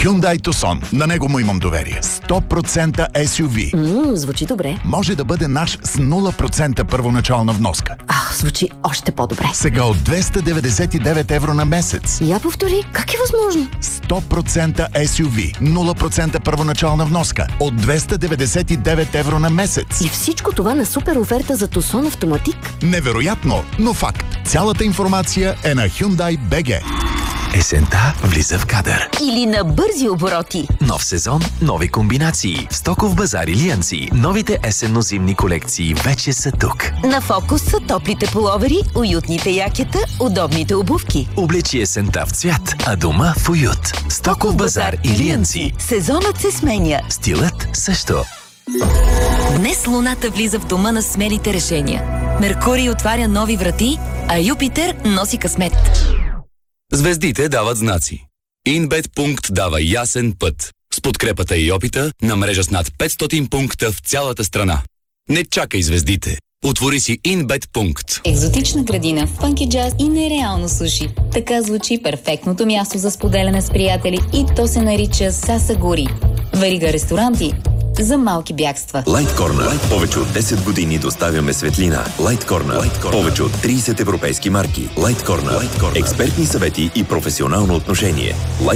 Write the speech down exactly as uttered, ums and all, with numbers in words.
Hyundai Tucson. На него му имам доверие. сто процента ес ю ви. Ммм, звучи добре. Може да бъде наш с нула процента първоначална вноска. Ах, звучи още по-добре. Сега от двеста деветдесет и девет евро на месец. Я повтори, как е възможно? сто процента ес ю ви. нула процента първоначална вноска. От двеста деветдесет и девет евро на месец. И всичко това на супер оферта за Tucson Автоматик? Невероятно, но факт. Цялата информация е на Hyundai би джи. Есента влиза в кадър. Или на бързи обороти. Нов сезон, нови комбинации. В Стоков базар и Лианци. Новите есенно-зимни колекции вече са тук. На фокус са топлите пуловери, уютните якета, удобните обувки. Облечи есента в цвят, а дома в уют. Стоков базар и Лианци. Сезонът се сменя. Стилът също. Днес Луната влиза в дома на смелите решения. Меркурий отваря нови врати, а Юпитер носи късмет. Звездите дават знаци. Инбет пункт дава ясен път. С подкрепата и опита на мрежа с над петстотин пункта в цялата страна. Не чакай звездите. Отвори си Инбет пункт. Екзотична градина, фънки джаз и нереално суши. Така звучи перфектното място за споделяне с приятели и то се нарича Сасагури. Верига ресторанти за малки бягства. Light Corner. Повече от десет години доставяме светлина. Light Corner. Light Corner. Повече от трийсет европейски марки. Light Corner. Light Corner. Експертни съвети и професионално отношение.